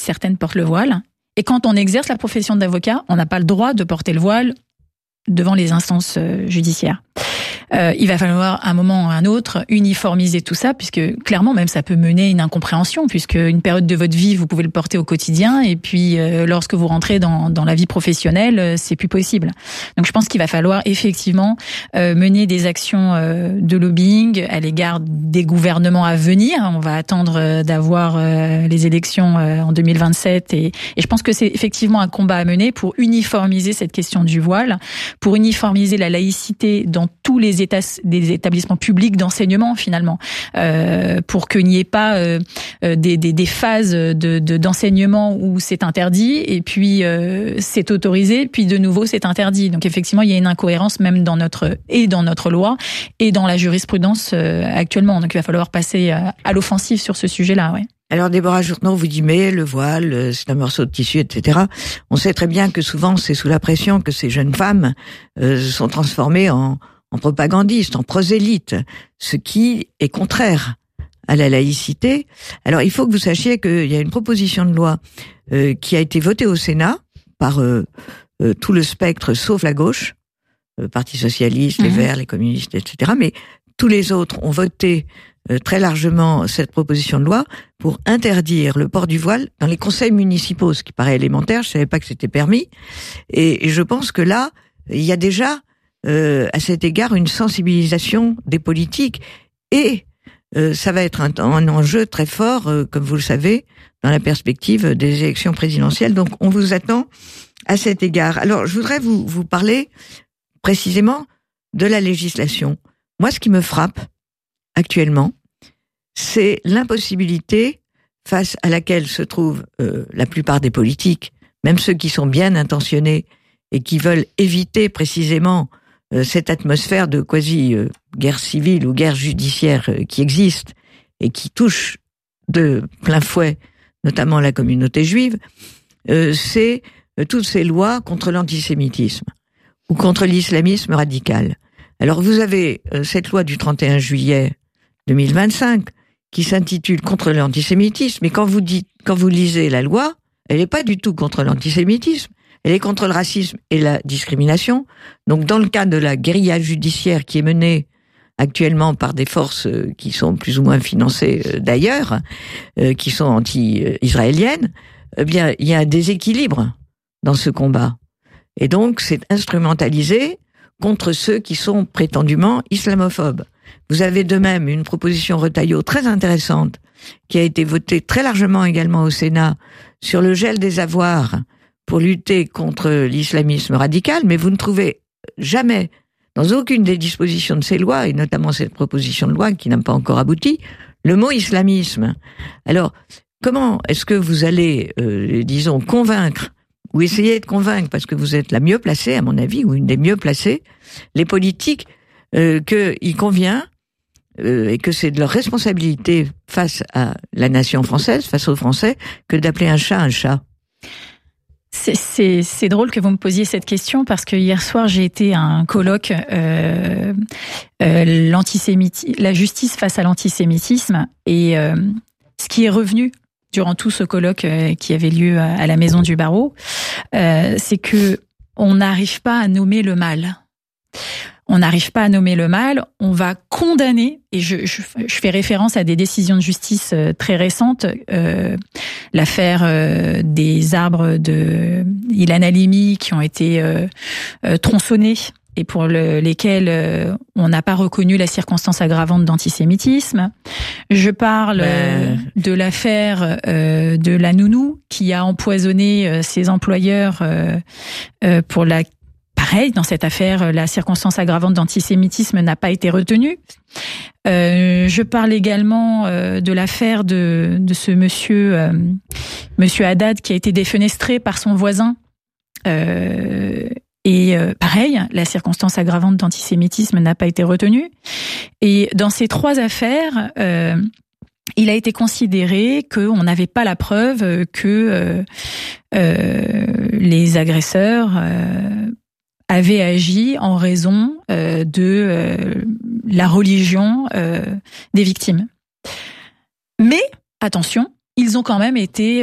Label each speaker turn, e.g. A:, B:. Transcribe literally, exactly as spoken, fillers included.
A: certaines portent le voile. Et quand on exerce la profession d'avocat, on n'a pas le droit de porter le voile devant les instances judiciaires. Euh, il va falloir à un moment ou à un autre uniformiser tout ça, puisque clairement même ça peut mener à une incompréhension, puisque une période de votre vie vous pouvez le porter au quotidien, et puis euh, lorsque vous rentrez dans, dans la vie professionnelle, euh, c'est plus possible. Donc je pense qu'il va falloir effectivement euh, mener des actions euh, de lobbying à l'égard des gouvernements à venir. On va attendre euh, d'avoir euh, les élections euh, en deux mille vingt-sept, et, et je pense que c'est effectivement un combat à mener pour uniformiser cette question du voile, pour uniformiser la laïcité dans tous les états, des établissements publics d'enseignement finalement, euh, pour qu'il n'y ait pas euh, des, des, des phases de, de, d'enseignement où c'est interdit et puis euh, c'est autorisé, puis de nouveau c'est interdit. Donc effectivement, il y a une incohérence même dans notre et dans notre loi et dans la jurisprudence euh, actuellement. Donc il va falloir passer à, à l'offensive sur ce sujet-là, ouais.
B: Alors Déborah Jourtenot vous dit mais le voile, c'est un morceau de tissu, et cetera. On sait très bien que souvent c'est sous la pression que ces jeunes femmes euh, sont transformées en, en propagandistes, en prosélytes, ce qui est contraire à la laïcité. Alors il faut que vous sachiez qu'il y a une proposition de loi euh, qui a été votée au Sénat par euh, euh, tout le spectre sauf la gauche, le Parti socialiste, les mmh. Verts, les communistes, et cetera. Mais tous les autres ont voté euh, très largement cette proposition de loi pour interdire le port du voile dans les conseils municipaux, ce qui paraît élémentaire. Je savais pas que c'était permis. Et, et je pense que là, il y a déjà euh, à cet égard une sensibilisation des politiques et euh, ça va être un, un enjeu très fort, euh, comme vous le savez, dans la perspective des élections présidentielles. Donc, on vous attend à cet égard. Alors, je voudrais vous, vous parler précisément de la législation. Moi, ce qui me frappe actuellement, c'est l'impossibilité face à laquelle se trouvent euh, la plupart des politiques, même ceux qui sont bien intentionnés et qui veulent éviter précisément euh, cette atmosphère de quasi-guerre euh, civile ou guerre judiciaire euh, qui existe et qui touche de plein fouet notamment la communauté juive, euh, c'est euh, toutes ces lois contre l'antisémitisme ou contre l'islamisme radical. Alors vous avez euh, cette loi du trente et un juillet deux mille vingt-cinq qui s'intitule contre l'antisémitisme, mais quand vous dites, quand vous lisez la loi, elle n'est pas du tout contre l'antisémitisme, elle est contre le racisme et la discrimination. Donc dans le cas de la guérilla judiciaire qui est menée actuellement par des forces qui sont plus ou moins financées d'ailleurs, euh, qui sont anti-israéliennes, eh bien il y a un déséquilibre dans ce combat. Et donc c'est instrumentalisé contre ceux qui sont prétendument islamophobes. Vous avez de même une proposition Retailleau très intéressante qui a été votée très largement également au Sénat sur le gel des avoirs pour lutter contre l'islamisme radical, mais vous ne trouvez jamais, dans aucune des dispositions de ces lois, et notamment cette proposition de loi qui n'a pas encore abouti, le mot islamisme. Alors, comment est-ce que vous allez, euh, disons, convaincre ou essayer de convaincre, parce que vous êtes la mieux placée, à mon avis, ou une des mieux placées, les politiques, euh, qu'il convient, euh, et que c'est de leur responsabilité face à la nation française, face aux Français, que d'appeler un chat un chat?
A: C'est, c'est, c'est drôle que vous me posiez cette question, parce que hier soir, j'ai été à un colloque, euh, euh, l'antisémitisme, la justice face à l'antisémitisme, et euh, ce qui est revenu durant tout ce colloque euh, qui avait lieu à, à la Maison du Barreau, euh, c'est que on n'arrive pas à nommer le mal. On n'arrive pas à nommer le mal, on va condamner, et je, je, je fais référence à des décisions de justice très récentes, euh, l'affaire euh, des arbres de Ilan Halimi qui ont été euh, euh, tronçonnés et pour le, lesquels euh, on n'a pas reconnu la circonstance aggravante d'antisémitisme. Je parle euh, de l'affaire euh, de la nounou qui a empoisonné euh, ses employeurs euh, euh, pour la Pareil, dans cette affaire, la circonstance aggravante d'antisémitisme n'a pas été retenue. Euh, je parle également euh, de l'affaire de, de ce monsieur, euh, monsieur Haddad, qui a été défenestré par son voisin. Euh, et euh, pareil, la circonstance aggravante d'antisémitisme n'a pas été retenue. Et dans ces trois affaires, euh, il a été considéré qu'on n'avait pas la preuve que euh, euh, les agresseurs euh, avaient agi en raison euh, de euh, la religion euh, des victimes. Mais, attention, ils ont quand même été